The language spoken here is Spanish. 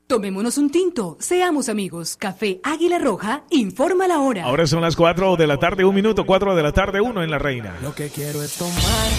Tomémonos un tinto, seamos amigos. Café Águila Roja, informa la hora. Ahora son las 4 de la tarde, 1 minuto, 4 de la tarde, 1 en La Reina. Lo que quiero es tomar